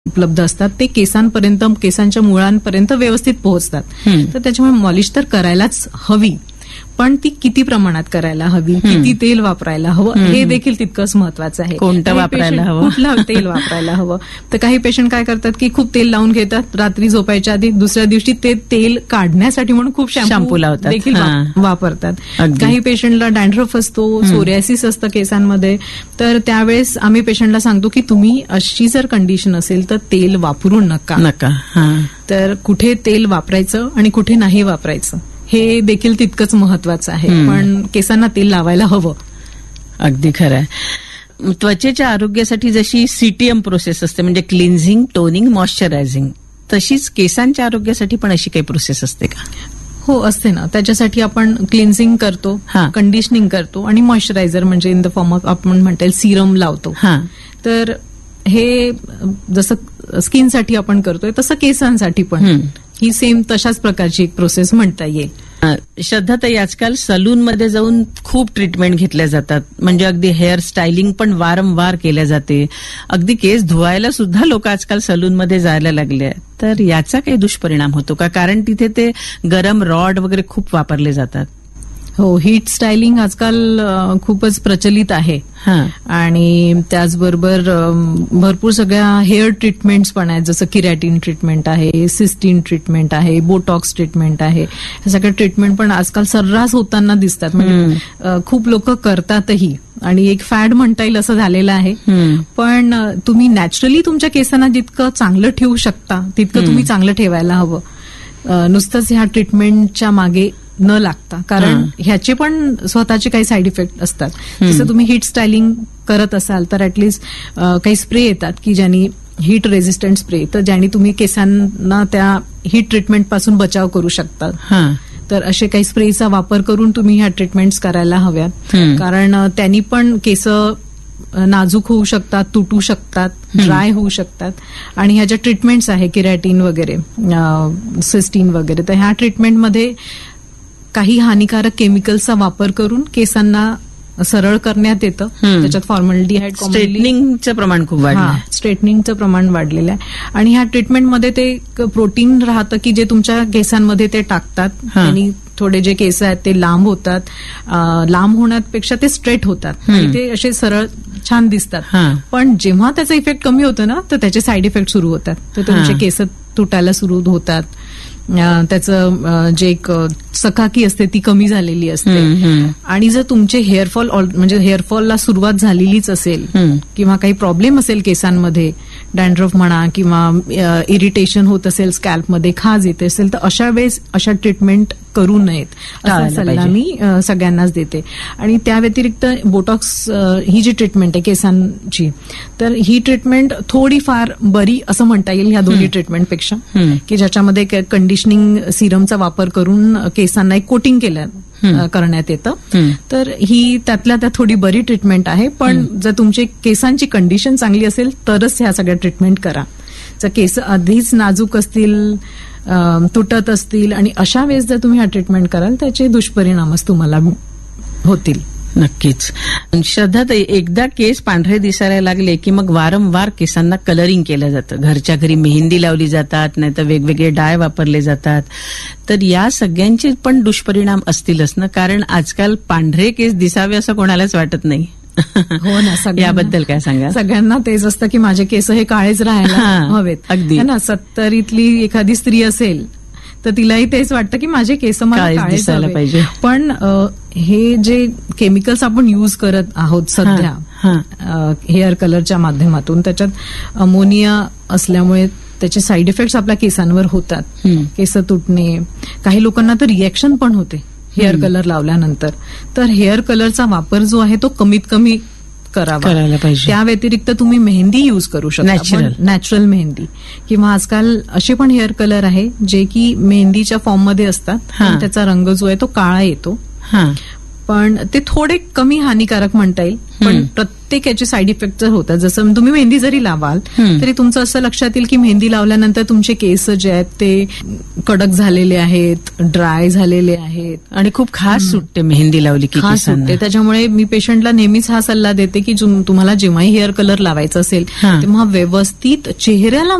उपलब्ध असतात ते केसांपर्यंत, केसांच्या मुळांपर्यंत व्यवस्थित पोहोचतात. तर त्याच्यामुळे मॉलिश तर करायलाच हवी, पण ती किती प्रमाणात करायला हवी, किती तेल वापरायला हवं हे देखील तितकंच महत्वाचं आहे. कोणतं वापरायला हवं, कुठलं तेल वापरायला हवं. तर काही पेशंट काय करतात की खूप तेल लावून घेतात, रात्री झोपायच्या आधी दुसऱ्या दिवशी ते तेल काढण्यासाठी म्हणून खूप शॅम्पू लावतात, देखील वापरतात. काही पेशंटला डॅन्ड्रफ असतो, सोरियासिस असतं केसांमध्ये, तर त्यावेळेस आम्ही पेशंटला सांगतो की तुम्ही अशी जर कंडिशन असेल तर तेल वापरू नका. तर कुठे तेल वापरायचं आणि कुठे नाही वापरायचं हे देखील तितकंच महत्वाचं आहे. पण केसांना तेल लावायला हवं. अगदी खरं आहे. त्वचेच्या आरोग्यासाठी जशी सीटीएम प्रोसेस असते, म्हणजे क्लिन्झिंग, टोनिंग, मॉइश्चरायझिंग, तशीच केसांच्या आरोग्यासाठी पण अशी काही प्रोसेस असते का? हो, असते ना. त्याच्यासाठी आपण क्लिन्झिंग करतो, कंडिशनिंग करतो आणि मॉइश्चरायझर म्हणजे इन द फॉर्म ऑफ आपण म्हणता येईल सिरम लावतो. तर हे जसं स्किनसाठी आपण करतोय तसं केसांसाठी पण ही सेम तशाच प्रकारची एक प्रोसेस म्हणता येईल. श्रद्धाताई, आजकाल सलूनमध्ये जाऊन खूप ट्रीटमेंट घेतल्या जातात, म्हणजे अगदी हेअर स्टायलिंग पण वारंवार केल्या जाते, अगदी केस धुवायला सुद्धा लोक आजकाल सलूनमध्ये जायला लागले आहेत. तर याचा काही दुष्परिणाम होतो का? कारण तिथे ते गरम रॉड वगैरे खूप वापरले जातात. हो, हीट स्टायलिंग आजकाल खूपच प्रचलित आहे आणि त्याचबरोबर भरपूर सगळ्या हेअर ट्रीटमेंट्स पण आहेत, जसं किरॅटिन ट्रीटमेंट आहे, सिस्टीन ट्रीटमेंट आहे, बोटॉक्स ट्रीटमेंट आहे. हे सगळ्या ट्रीटमेंट पण आजकाल सर्रास होताना दिसतात, म्हणजे खूप लोक करतातही आणि एक फॅड म्हणता येईल असं झालेलं आहे. पण तुम्ही नॅचरली तुमच्या केसांना जितकं चांगलं ठेवू शकता तितकं तुम्ही चांगलं ठेवायला हवं, नुसतंच ह्या ट्रीटमेंटच्या मागे न लागता. कारण ह्याचे पण स्वतःचे काही साईड इफेक्ट असतात. जसं तुम्ही हीट स्टायलिंग करत असाल तर ऍटलिस्ट काही स्प्रे येतात की ज्यांनी हीट रेझिस्टंट स्प्रे, तर ज्यांनी तुम्ही केसांना त्या हीट ट्रीटमेंट पासून बचाव करू शकता. तर असे काही स्प्रेचा वापर करून तुम्ही ह्या ट्रीटमेंट्स करायला हव्यात, कारण त्यांनी पण केस नाजूक होऊ शकतात, तुटू शकतात, ड्राय होऊ शकतात. आणि ह्या ज्या ट्रीटमेंट्स आहे किरॅटिन वगैरे, सिस्टीन वगैरे, तर ह्या ट्रीटमेंटमध्ये काही हानिकारक केमिकल्सचा वापर करून केसांना सरळ करण्यात येतं. त्याच्यात फॉर्मल्डिहाइड, स्ट्रेटनिंगचं प्रमाण खूप वाढलं, स्ट्रेटनिंगचं प्रमाण वाढलेलं आहे. आणि ह्या ट्रीटमेंटमध्ये ते प्रोटीन राहतं की जे तुमच्या केसांमध्ये ते टाकतात आणि थोडे जे केस आहेत ते लांब होतात, लांब होण्यापेक्षा ते स्ट्रेट होतात आणि ते असे सरळ छान दिसतात. पण जेव्हा त्याचा इफेक्ट कमी होतो ना, तर त्याचे साईड इफेक्ट सुरू होतात. तर तुमचे केस तुटायला सुरू होतात, त्याचं जे एक चकाकी असते ती कमी झालेली असते. आणि जर तुमचे हेअरफॉल म्हणजे हेअरफॉलला सुरुवात झालेलीच असेल किंवा काही प्रॉब्लेम असेल केसांमध्ये, डॅन्ड्रफ म्हणा किंवा इरिटेशन होत असेल स्कॅल्पमध्ये, खाज येते असेल, तर अशा वेळेस अशा ट्रीटमेंट करू नयेत असा सल्ला मी सगळ्यांनाच देते. आणि त्या व्यतिरिक्त बोटॉक्स ही जी ट्रीटमेंट आहे केसांची, तर ही ट्रीटमेंट थोडीफार बरी असं म्हणता येईल ह्या दोन्ही ट्रीटमेंटपेक्षा, की ज्याच्यामध्ये कंडिशनिंग सिरमचा वापर करून केसांना एक कोटिंग करण्यात येतं. तर ही त्यातल्या त्यात थोडी बरी ट्रीटमेंट आहे. पण जर तुमची केसांची कंडिशन चांगली असेल तरच ह्या सगळ्या ट्रीटमेंट करा. जर केस आधीच नाजूक असतील, तुटत असतील आणि अशा वेळेस जर तुम्ही हा ट्रीटमेंट कराल त्याचे दुष्परिणामच तुम्हाला होतील. नक्कीच. श्रद्धाताई, एकदा केस पांढरे दिसायला लागले की मग वारंवार केसांना कलरिंग केलं जातं. घरच्या घरी मेहंदी लावली जातात, नाहीतर वेगवेगळे डाय वापरले जातात. तर या सगळ्यांचे पण दुष्परिणाम असतीलच ना, कारण आजकाल पांढरे केस दिसावे असं कोणालाच वाटत नाही. हो ना, याबद्दल काय सांगा? सगळ्यांना तेच असतं की माझे केस हे काळेच राहायला हवेत. अगदी ना, 70तली एखादी स्त्री असेल तर तिलाही तेच वाटतं की माझे केस मला काळे दिसायला पाहिजे. पण हे जे केमिकल्स आपण युज करत आहोत सध्या हेअर कलरच्या माध्यमातून, त्याच्यात अमोनिया असल्यामुळे त्याचे साईड इफेक्ट्स आपल्या केसांवर होतात. केस तुटणे, काही लोकांना तर रिएक्शन पण होते हेअर कलर लावल्यानंतर. तर हेअर कलरचा वापर जो आहे तो कमीत कमी करायला पाहिजे. त्या व्यतिरिक्त तुम्ही मेहंदी युज करू शकता, नॅचरल मेहंदी, किंवा आजकाल असे पण हेअर कलर आहे जे की मेहंदीच्या फॉर्म मध्ये असतात, त्याचा रंग जो आहे तो काळा येतो. पण ते थोडे कमी हानिकारक म्हणता येईल. पण प्रत्येक याचे साईड इफेक्ट जर होतात, जसं तुम्ही मेहंदी जरी लावाल तरी तुमचं असं लक्षात येईल की मेहंदी लावल्यानंतर तुमचे केस जे आहेत ते कडक झालेले आहेत, ड्राय झालेले आहेत आणि खूप खास सुटते मेहंदी लावली की खास सुटते. त्याच्यामुळे मी पेशंटला नेहमीच हा सल्ला देते की तुम्हाला जेव्हाही हेअर कलर लावायचा असेल तेव्हा व्यवस्थित चेहऱ्याला